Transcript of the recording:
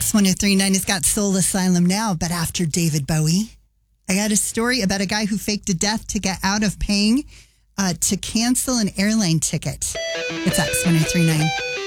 X 1039 has got Soul Asylum now, but after David Bowie. I got a story about a guy who faked a death to get out of paying to cancel an airline ticket. It's X 1039.